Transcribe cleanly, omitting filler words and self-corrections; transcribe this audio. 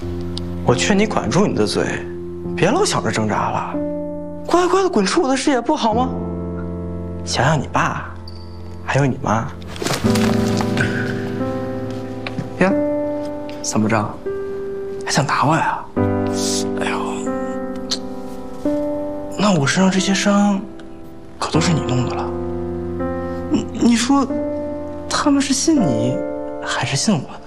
我劝你管住你的嘴，别老想着挣扎了，乖乖的滚出我的视野不好吗？想想你爸，还有你妈。呀，怎么着？还想打我呀？哎呦，那我身上这些伤，可都是你弄的了。你说，他们是信你，还是信我呢？